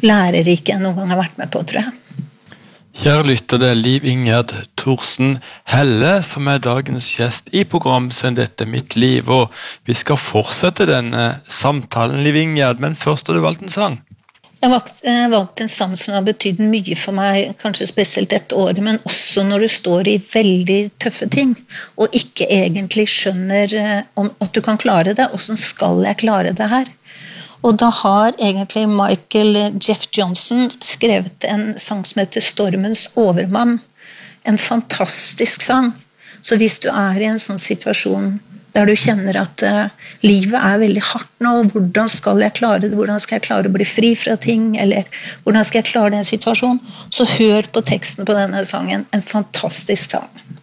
lærerik jeg noen gang har vært med på, tror jeg. Kjære lytter, det Liv Ingjerd Thorsen Helle som dagens gjest i programmet Dette mitt liv, og vi skal fortsette denne samtalen, Liv Ingjerd, men først har du valgt en sang. Jeg har valgt en sang som har betydd mye for meg, kanskje spesielt dette året, men også når du står i veldig tøffe ting, og ikke egentlig skjønner at du kan klare det, hvordan skal jeg klare det her? Og da har egentlig Michael Jeff Johnson skrevet en sang som heter Stormens overmann, en fantastisk sang. Så hvis du i en sånn situasjon der du kjenner at livet veldig hardt nå, hvordan skal jeg klare det, hvordan skal jeg klare å bli fri fra ting, eller hvordan skal jeg klare den situasjonen, så hør på teksten på denne sangen, en fantastisk sang.